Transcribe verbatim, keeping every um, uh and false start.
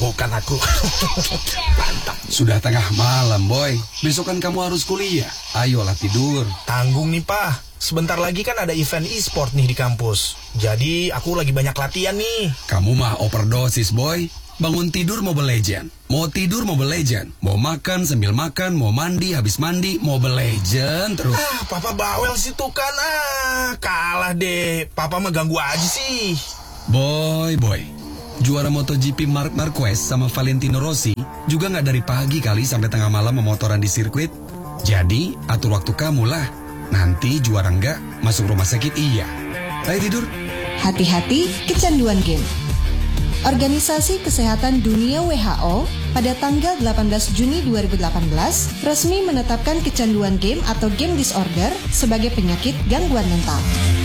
bukan aku. Mantap. Sudah tengah malam, Boy. Besok kan kamu harus kuliah. Ayolah tidur. Tanggung nih, Pak. Sebentar lagi kan ada event e-sport nih di kampus. Jadi aku lagi banyak latihan nih. Kamu mah overdosis, Boy. Bangun tidur Mobile Legend, mau tidur Mobile Legend, mau makan sambil makan, mau mandi habis mandi Mobile Legend terus. Ah, Papa bawel sih tuh kan. Ah, kalah deh. Papa mah ganggu aja sih. Boy, boy. Juara MotoGP Marc Marquez sama Valentino Rossi juga nggak dari pagi kali sampai tengah malam memotoran di sirkuit. Jadi atur waktu kamu lah. Nanti juara nggak masuk rumah sakit iya. Ayo tidur. Hati-hati kecanduan game. Organisasi Kesehatan Dunia W H O pada tanggal delapan belas Juni dua ribu delapan belas resmi menetapkan kecanduan game atau game disorder sebagai penyakit gangguan mental.